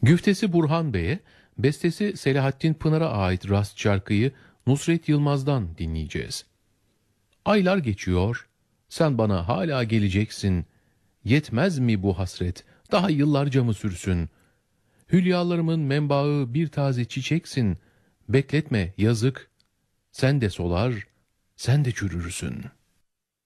Güftesi Burhan Bey'e, bestesi Selahattin Pınar'a ait rast şarkıyı Nusret Yılmaz'dan dinleyeceğiz. Aylar geçiyor, sen bana hala geleceksin. Yetmez mi bu hasret, daha yıllarca mı sürsün? Hülyalarımın menbaı bir taze çiçeksin. Bekletme yazık, sen de solar, sen de çürürsün.''